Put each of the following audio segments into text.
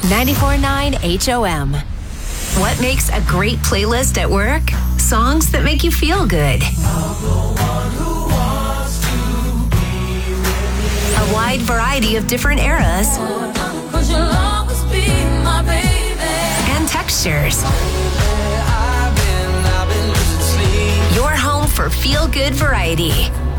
94.9 HOM. What makes a great playlist at work? Songs that make you feel good. A wide variety of different eras and textures. Your home for feel-good variety.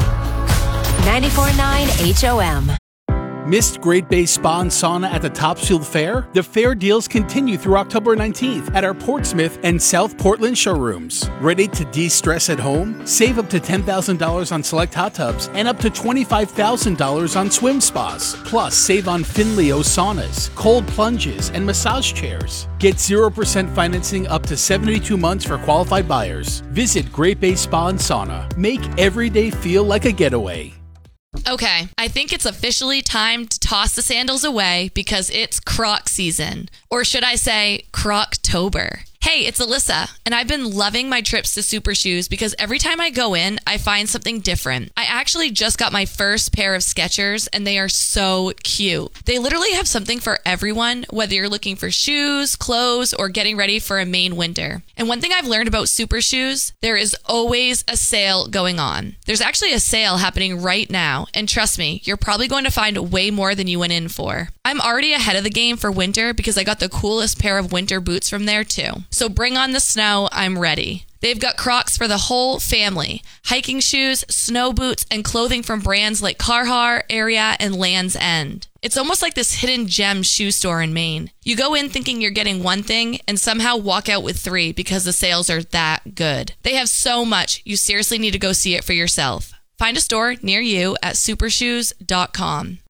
94.9 HOM. Missed Great Bay Spa and Sauna at the Topsfield Fair? The fair deals continue through October 19th at our Portsmouth and South Portland showrooms. Ready to de-stress at home? Save up to $10,000 on select hot tubs and up to $25,000 on swim spas. Plus, save on Finleo saunas, cold plunges, and massage chairs. Get 0% financing up to 72 months for qualified buyers. Visit Great Bay Spa and Sauna. Make every day feel like a getaway. Okay, I think it's officially time to toss the sandals away because it's Croc season. Or should I say Croctober. Hey, it's Alyssa, and I've been loving my trips to Super Shoes because every time I go in, I find something different. I actually just got my first pair of Skechers, and they are so cute. They literally have something for everyone, whether you're looking for shoes, clothes, or getting ready for a Maine winter. And one thing I've learned about Super Shoes, there is always a sale going on. There's actually a sale happening right now, and trust me, you're probably going to find way more than you went in for. I'm already ahead of the game for winter because I got the coolest pair of winter boots from there too. So bring on the snow, I'm ready. They've got Crocs for the whole family. Hiking shoes, snow boots, and clothing from brands like Carhartt, Area, and Land's End. It's almost like this hidden gem shoe store in Maine. You go in thinking you're getting one thing and somehow walk out with three because the sales are that good. They have so much, you seriously need to go see it for yourself. Find a store near you at supershoes.com.